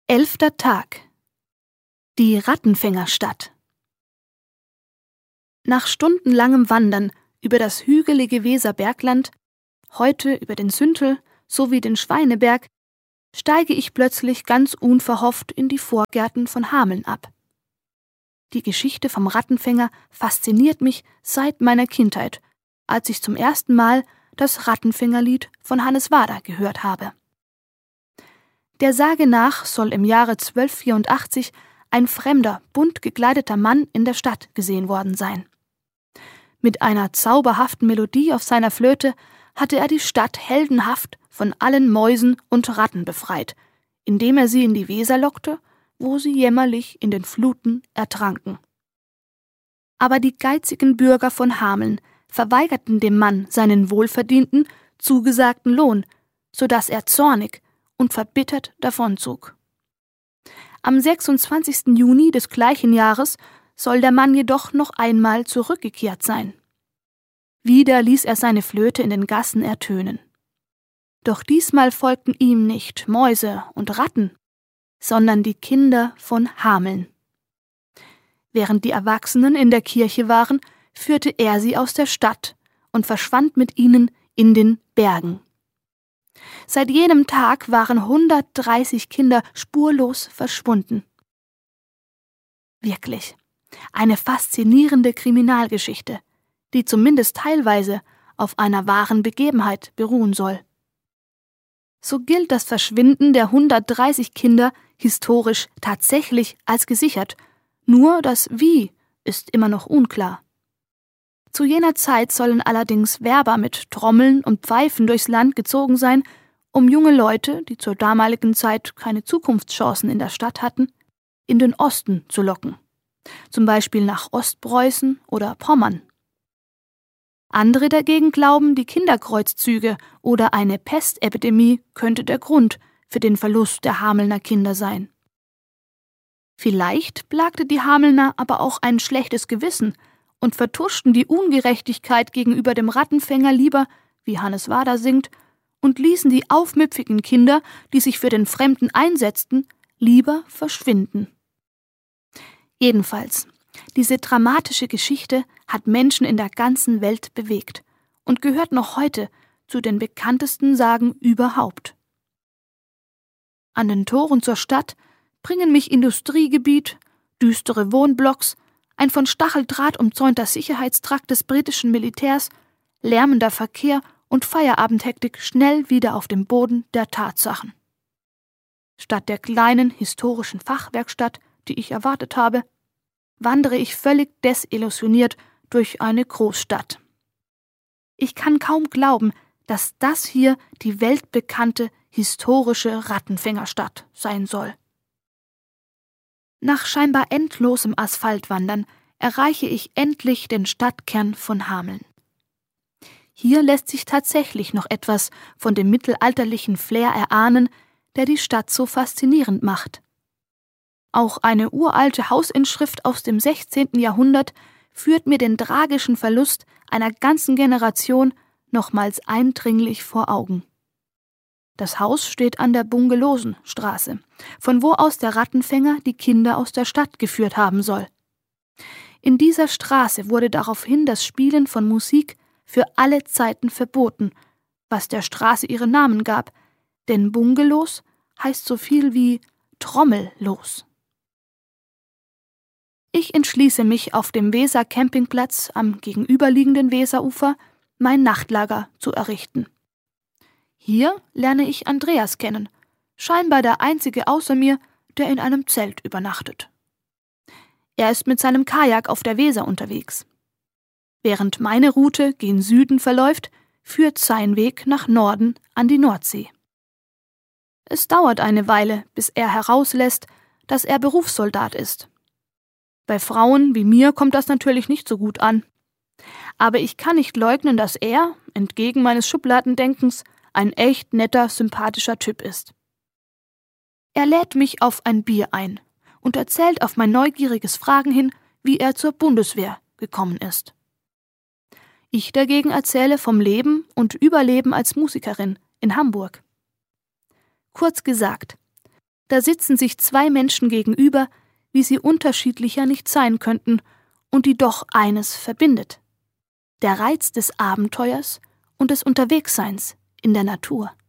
11. Tag. Die Rattenfängerstadt. Nach stundenlangem Wandern über das hügelige Weserbergland, heute über den Süntel sowie den Schweineberg, steige ich plötzlich ganz unverhofft in die Vorgärten von Hameln ab. Die Geschichte vom Rattenfänger fasziniert mich seit meiner Kindheit, als ich zum ersten Mal das Rattenfängerlied von Hannes Wader gehört habe. Der Sage nach soll im Jahre 1284 ein fremder, bunt gekleideter Mann in der Stadt gesehen worden sein. Mit einer zauberhaften Melodie auf seiner Flöte hatte er die Stadt heldenhaft von allen Mäusen und Ratten befreit, indem er sie in die Weser lockte, wo sie jämmerlich in den Fluten ertranken. Aber die geizigen Bürger von Hameln verweigerten dem Mann seinen wohlverdienten, zugesagten Lohn, so dass er zornig und verbittert davonzog. Am 26. Juni des gleichen Jahres soll der Mann jedoch noch einmal zurückgekehrt sein. Wieder ließ er seine Flöte in den Gassen ertönen. Doch diesmal folgten ihm nicht Mäuse und Ratten, sondern die Kinder von Hameln. Während die Erwachsenen in der Kirche waren, führte er sie aus der Stadt und verschwand mit ihnen in den Bergen. Seit jenem Tag waren 130 Kinder spurlos verschwunden. Wirklich, eine faszinierende Kriminalgeschichte, die zumindest teilweise auf einer wahren Begebenheit beruhen soll. So gilt das Verschwinden der 130 Kinder historisch tatsächlich als gesichert, nur das Wie ist immer noch unklar. Zu jener Zeit sollen allerdings Werber mit Trommeln und Pfeifen durchs Land gezogen sein, um junge Leute, die zur damaligen Zeit keine Zukunftschancen in der Stadt hatten, in den Osten zu locken, zum Beispiel nach Ostpreußen oder Pommern. Andere dagegen glauben, die Kinderkreuzzüge oder eine Pestepidemie könnte der Grund für den Verlust der Hamelner Kinder sein. Vielleicht plagte die Hamelner aber auch ein schlechtes Gewissen und vertuschten die Ungerechtigkeit gegenüber dem Rattenfänger lieber, wie Hannes Wader singt, und ließen die aufmüpfigen Kinder, die sich für den Fremden einsetzten, lieber verschwinden. Jedenfalls, diese dramatische Geschichte hat Menschen in der ganzen Welt bewegt und gehört noch heute zu den bekanntesten Sagen überhaupt. An den Toren zur Stadt bringen mich Industriegebiet, düstere Wohnblocks, ein von Stacheldraht umzäunter Sicherheitstrakt des britischen Militärs, lärmender Verkehr und Feierabendhektik schnell wieder auf den Boden der Tatsachen. Statt der kleinen historischen Fachwerkstatt, die ich erwartet habe, wandere ich völlig desillusioniert durch eine Großstadt. Ich kann kaum glauben, dass das hier die weltbekannte historische Rattenfängerstadt sein soll. Nach scheinbar endlosem Asphaltwandern erreiche ich endlich den Stadtkern von Hameln. Hier lässt sich tatsächlich noch etwas von dem mittelalterlichen Flair erahnen, der die Stadt so faszinierend macht. Auch eine uralte Hausinschrift aus dem 16. Jahrhundert führt mir den tragischen Verlust einer ganzen Generation nochmals eindringlich vor Augen. Das Haus steht an der Bungelosenstraße, von wo aus der Rattenfänger die Kinder aus der Stadt geführt haben soll. In dieser Straße wurde daraufhin das Spielen von Musik für alle Zeiten verboten, was der Straße ihren Namen gab, denn Bungelos heißt so viel wie trommellos. Ich entschließe mich, auf dem Weser-Campingplatz am gegenüberliegenden Weserufer mein Nachtlager zu errichten. Hier lerne ich Andreas kennen, scheinbar der einzige außer mir, der in einem Zelt übernachtet. Er ist mit seinem Kajak auf der Weser unterwegs. Während meine Route gen Süden verläuft, führt sein Weg nach Norden an die Nordsee. Es dauert eine Weile, bis er herauslässt, dass er Berufssoldat ist. Bei Frauen wie mir kommt das natürlich nicht so gut an. Aber ich kann nicht leugnen, dass er, entgegen meines Schubladendenkens, ein echt netter, sympathischer Typ ist. Er lädt mich auf ein Bier ein und erzählt auf mein neugieriges Fragen hin, wie er zur Bundeswehr gekommen ist. Ich dagegen erzähle vom Leben und Überleben als Musikerin in Hamburg. Kurz gesagt, Da sitzen sich zwei Menschen gegenüber, wie sie unterschiedlicher nicht sein könnten und die doch eines verbindet: der Reiz des Abenteuers und des Unterwegsseins in der Natur.